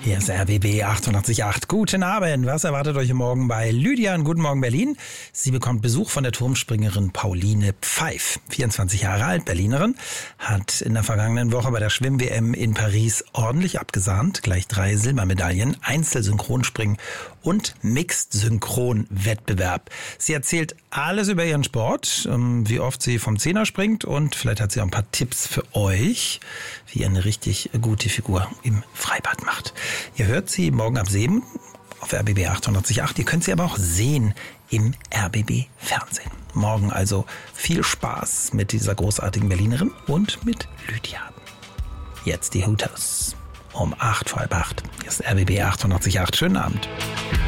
Hier ist RBB 888. Guten Abend. Was erwartet euch morgen bei Lydia? Guten Morgen Berlin. Sie bekommt Besuch von der Turmspringerin Pauline Pfeif. 24 Jahre alt, Berlinerin, hat in der vergangenen Woche bei der Schwimm-WM in Paris ordentlich abgesahnt. Gleich 3 Silbermedaillen, Einzel-Synchronspringen und Mixed-Synchron-Wettbewerb. Sie erzählt alles über ihren Sport, wie oft sie vom Zehner springt und vielleicht hat sie auch ein paar Tipps für euch, wie ihr eine richtig gute Figur im Freibad macht. Ihr hört sie morgen ab 7 auf RBB 888. Ihr könnt sie aber auch sehen im RBB Fernsehen. Morgen also viel Spaß mit dieser großartigen Berlinerin und mit Lydia. Jetzt die Hooters um 8:30. Hier ist RBB 888. Schönen Abend.